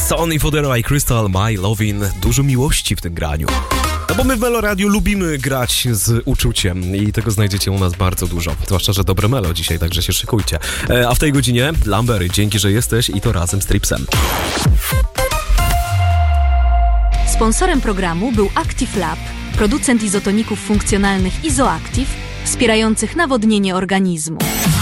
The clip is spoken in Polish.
Sonny Fodera i Crystal My Lovin'. Dużo miłości w tym graniu. No bo my w Meloradiu lubimy grać z uczuciem i tego znajdziecie u nas bardzo dużo. Zwłaszcza, że dobre melo dzisiaj, także się szykujcie. A w tej godzinie Lambery, dzięki, że jesteś i to razem z Tripsem. Sponsorem programu był Active Lab, producent izotoników funkcjonalnych Izoactive, wspierających nawodnienie organizmu.